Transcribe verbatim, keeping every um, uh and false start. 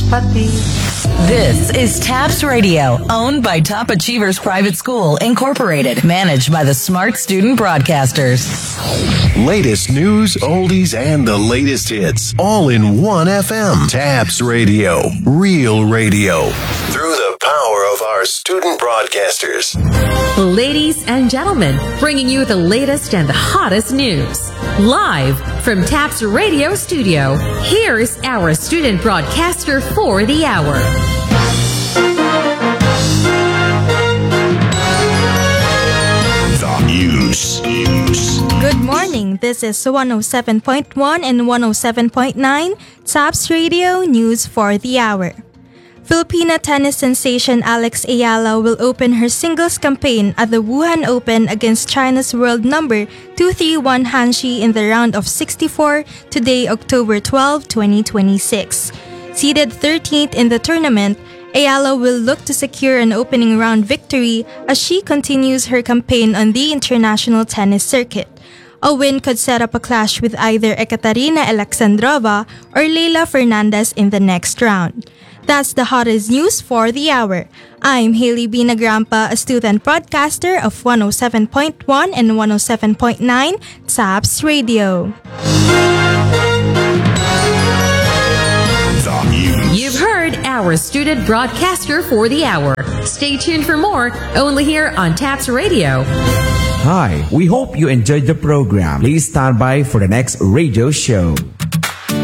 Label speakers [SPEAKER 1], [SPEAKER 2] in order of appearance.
[SPEAKER 1] This is TAPS Radio, owned by Top Achievers Private School, Incorporated, managed by the Smart Student Broadcasters.
[SPEAKER 2] Latest news, oldies, and the latest hits, all in one F M. TAPS Radio, real radio. Through the power of our student broadcasters.
[SPEAKER 3] Ladies and gentlemen, bringing you the latest and the hottest news. Live from TAPS Radio Studio, here's our student broadcaster for the hour.
[SPEAKER 2] The news. News.
[SPEAKER 4] Good morning. This is one oh seven point one and one oh seven point nine TAPS Radio News for the hour. Filipina tennis sensation Alex Ayala will open her singles campaign at the Wuhan Open against China's world number two thirty-one Han Xi in the round of sixty-four today, October twelfth, twenty twenty-six. Seeded thirteenth in the tournament, Ayala will look to secure an opening round victory as she continues her campaign on the international tennis circuit. A win could set up a clash with either Ekaterina Alexandrova or Leylah Fernandez in the next round. That's the hottest news for the hour. I'm Haley Binagrampa, a student broadcaster of one oh seven point one and one oh seven point nine TAPS Radio.
[SPEAKER 3] You've heard our student broadcaster for the hour. Stay tuned for more, only here on TAPS Radio.
[SPEAKER 5] Hi, we hope you enjoyed the program. Please stand by for the next radio show.